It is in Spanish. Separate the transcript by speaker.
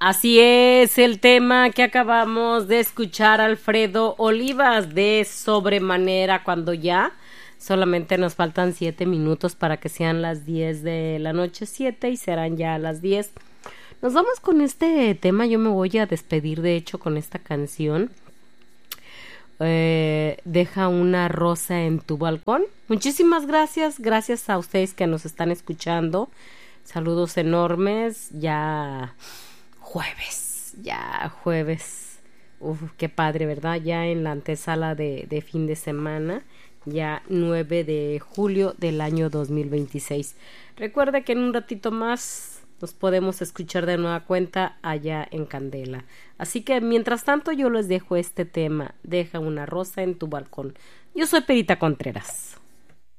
Speaker 1: Así es el tema que acabamos de escuchar, Alfredo Olivas, de Sobremanera, cuando ya solamente nos faltan 7 minutos para que sean las 10 de la noche, 7 y serán ya las 10. Nos vamos con este tema, yo me voy a despedir de hecho con esta canción. Deja una rosa en tu balcón. Muchísimas gracias a ustedes que nos están escuchando. Saludos enormes, ya jueves. Uf, qué padre, ¿verdad? Ya en la antesala de fin de semana, ya 9 de julio del año 2026. Recuerda que en un ratito más nos podemos escuchar de nueva cuenta allá en Candela. Así que mientras tanto yo les dejo este tema, deja una rosa en tu balcón. Yo soy Perita Contreras.